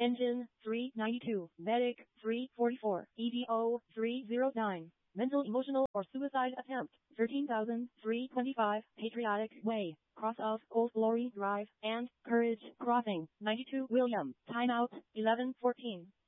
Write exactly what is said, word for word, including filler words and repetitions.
Engine, three ninety-two. Medic, three forty-four. E D O, three oh nine. Mental, emotional, or suicide attempt, thirteen thousand three hundred twenty-five. Patriotic Way, cross of Old Glory Drive, and Courage Crossing, ninety-two William. Timeout, eleven fourteen.